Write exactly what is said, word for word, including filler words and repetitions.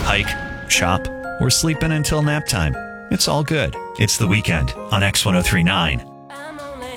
hike, shop, or sleep in until nap time. It's all good. It's the weekend on X ten thirty-nine.